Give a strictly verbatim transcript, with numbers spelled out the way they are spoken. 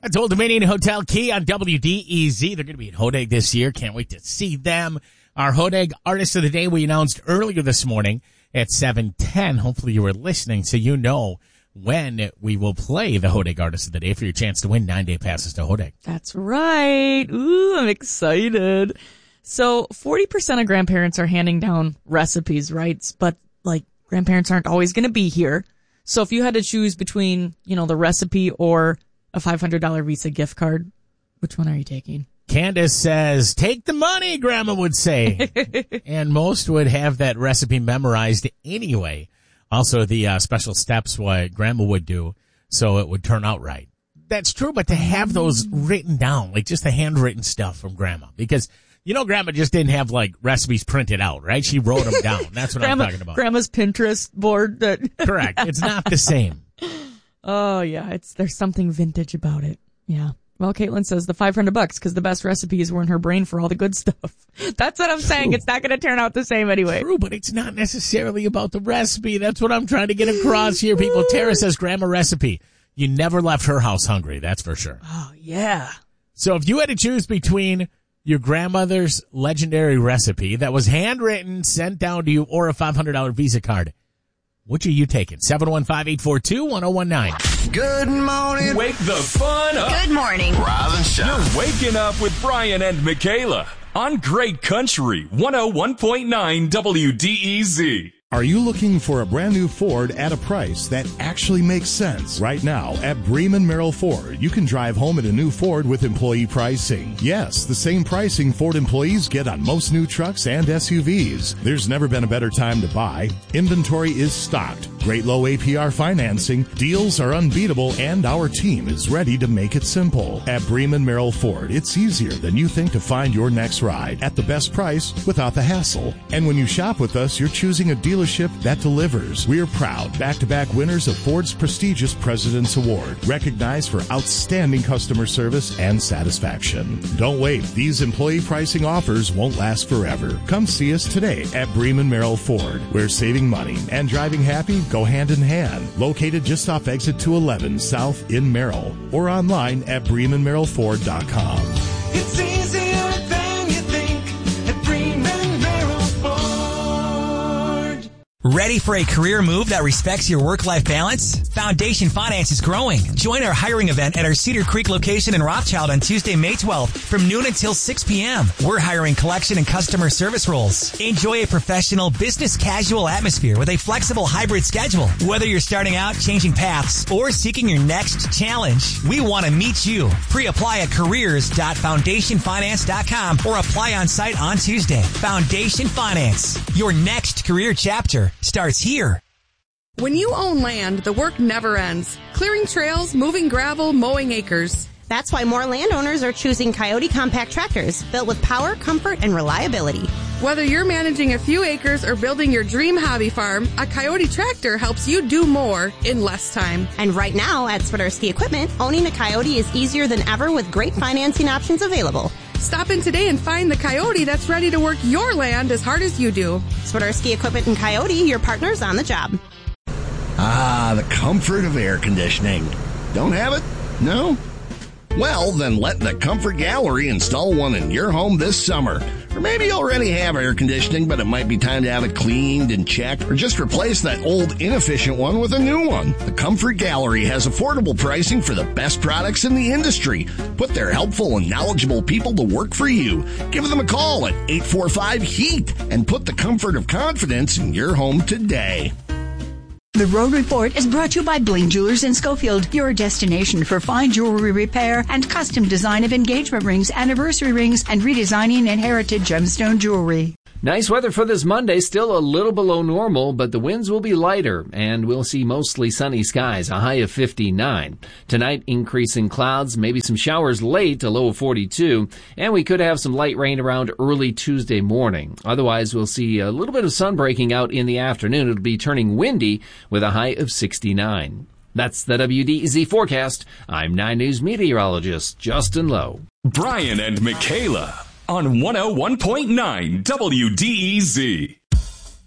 That's Old Dominion Hotel Key on W D E Z. They're going to be at Hodag this year. Can't wait to see them. Our Hodag Artist of the Day we announced earlier this morning at seven ten. Hopefully you were listening so you know when we will play the Hodag Artist of the Day for your chance to win nine-day passes to Hodag. That's right. Ooh, I'm excited. So forty percent of grandparents are handing down recipes, right? But, like, grandparents aren't always going to be here. So if you had to choose between, you know, the recipe or a five hundred dollars Visa gift card, which one are you taking? Candace says, take the money, Grandma would say. And most would have that recipe memorized anyway. Also, the uh, special steps what Grandma would do so it would turn out right. That's true, but to have those written down, like just the handwritten stuff from Grandma, because you know Grandma just didn't have like recipes printed out, right? She wrote them down. That's what Grandma, I'm talking about. Grandma's Pinterest board. That Correct. It's not the same. Oh, yeah. It's there's something vintage about it. Yeah. Well, Caitlin says the five hundred bucks because the best recipes were in her brain for all the good stuff. That's what I'm True. saying. It's not going to turn out the same anyway. True, but it's not necessarily about the recipe. That's what I'm trying to get across here, people. Tara says Grandma recipe. You never left her house hungry. That's for sure. Oh, yeah. So if you had to choose between your grandmother's legendary recipe that was handwritten, sent down to you, or a five hundred dollars Visa card, which are you taking? seven one five, eight four two, one oh one nine. Good morning. Wake the fun up. Good morning. Rise and shine. You're waking up with Brian and Michaela on Great Country one oh one point nine W D E Z. Are you looking for a brand new Ford at a price that actually makes sense? Right now at Bremen Merrill Ford, you can drive home in a new Ford with employee pricing. Yes, the same pricing Ford employees get on most new trucks and S U Vs. There's never been a better time to buy. Inventory is stocked. Great low A P R financing. Deals are unbeatable, and our team is ready to make it simple. At Bremen Merrill Ford, it's easier than you think to find your next ride at the best price without the hassle. And when you shop with us, you're choosing a dealership that delivers. We're proud back-to-back winners of Ford's prestigious President's Award, recognized for outstanding customer service and satisfaction. Don't wait. These employee pricing offers won't last forever. Come see us today at Bremen Merrill Ford, where saving money and driving happy go hand in hand. Located just off exit two eleven South in Merrill, or online at bremen merrill ford dot com. It's easier than you think at Bremen Merrill Ford. Ready for a career move that respects your work-life balance? Foundation Finance is growing. Join our hiring event at our Cedar Creek location in Rothschild on Tuesday, May twelfth from noon until six p.m. We're hiring collection and customer service roles. Enjoy a professional, business casual atmosphere with a flexible hybrid schedule. Whether you're starting out, changing paths, or seeking your next challenge, we want to meet you. Pre-apply at careers dot foundation finance dot com or apply on site on Tuesday. Foundation Finance, your next career chapter starts here. When you own land, the work never ends. Clearing trails, moving gravel, mowing acres. That's why more landowners are choosing Coyote compact tractors, built with power, comfort, and reliability. Whether you're managing a few acres or building your dream hobby farm, a Coyote tractor helps you do more in less time. And right now at Swiderski Equipment, owning a Coyote is easier than ever with great financing options available. Stop in today and find the Coyote that's ready to work your land as hard as you do. Swiderski Equipment and Coyote, your partners on the job. Ah, the comfort of air conditioning. Don't have it? No? Well, then let the Comfort Gallery install one in your home this summer. Or maybe you already have air conditioning, but it might be time to have it cleaned and checked, or just replace that old inefficient one with a new one. The Comfort Gallery has affordable pricing for the best products in the industry. Put their helpful and knowledgeable people to work for you. Give them a call at eight four five, HEAT and put the comfort of confidence in your home today. The Road Report is brought to you by Bling Jewelers in Schofield, your destination for fine jewelry repair and custom design of engagement rings, anniversary rings, and redesigning inherited gemstone jewelry. Nice weather for this Monday, still a little below normal, but the winds will be lighter, and we'll see mostly sunny skies, a high of fifty-nine. Tonight, increasing clouds, maybe some showers late, a low of forty-two, and we could have some light rain around early Tuesday morning. Otherwise, we'll see a little bit of sun breaking out in the afternoon. It'll be turning windy with a high of sixty-nine. That's the W D E Z forecast. I'm nine News meteorologist Justin Lowe. Brian and Michaela on one oh one point nine W D E Z.